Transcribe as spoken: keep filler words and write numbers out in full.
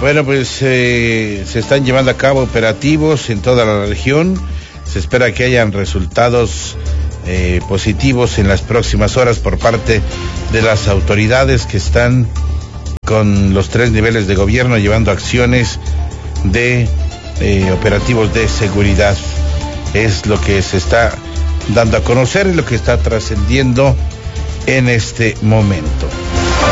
Bueno, pues eh, se están llevando a cabo operativos en toda la región. Se espera que hayan resultados eh, positivos en las próximas horas por parte de las autoridades que están con los tres niveles de gobierno llevando acciones de eh, operativos de seguridad. Es lo que se está dando a conocer y lo que está trascendiendo en este momento.